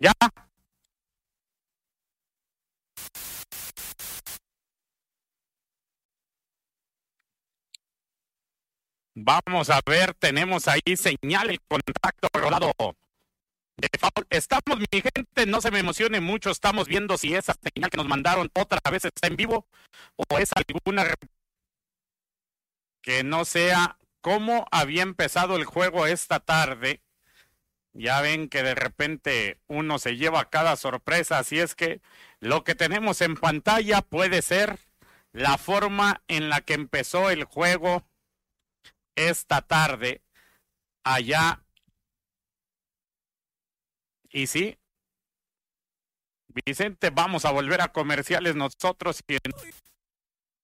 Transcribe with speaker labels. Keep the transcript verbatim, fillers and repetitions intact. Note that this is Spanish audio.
Speaker 1: ¿Ya? Vamos a ver, tenemos ahí señal, el contacto rodado de foul. Estamos, mi gente, no se me emocione mucho, estamos viendo si esa señal que nos mandaron otra vez está en vivo o es alguna que no sea cómo había empezado el juego esta tarde. Ya ven que de repente uno se lleva cada sorpresa, así es que lo que tenemos en pantalla puede ser la forma en la que empezó el juego esta tarde allá. Y sí, Vicente, vamos a volver a comerciales nosotros y en